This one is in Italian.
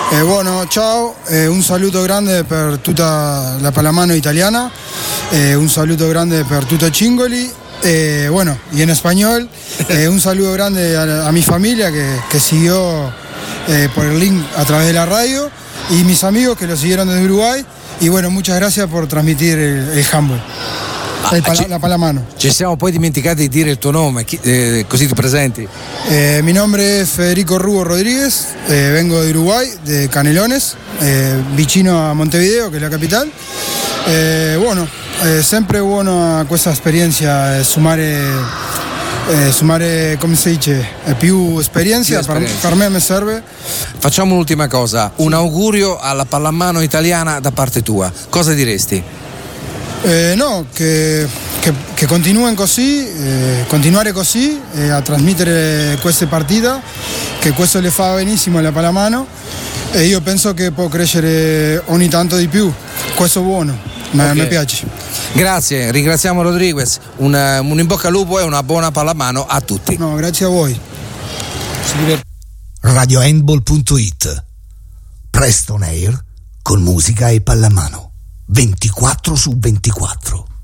Bueno, ciao, un saluto grande per tutta la pallamano italiana, un saluto grande per tutto Cingoli, bueno, y en español, un saludo grande a mi familia que siguió por el link a través de la radio y mis amigos que lo siguieron desde Uruguay, y bueno, muchas gracias por transmitir el handball. La pallamano. Ci siamo poi dimenticati di dire il tuo nome, così ti presenti. Mi nombre es Federico Rubo Rodríguez, vengo de Uruguay, de Canelones, vicino a Montevideo, che è la capital. Bueno, sempre buona questa esperienza, sumare, come si dice, più esperienza, per me mi serve. Facciamo un'ultima cosa, un augurio alla pallamano italiana da parte tua, cosa diresti? No, che continuen così, continuare così a trasmettere queste partite, che questo le fa benissimo alla pallamano, e io penso che può crescere ogni tanto di più, questo è buono, mi piace. Grazie, ringraziamo Rodriguez, un in bocca al lupo e una buona pallamano a tutti. No, grazie a voi. RadioHandball.it, Preston Air con musica e pallamano 24/24.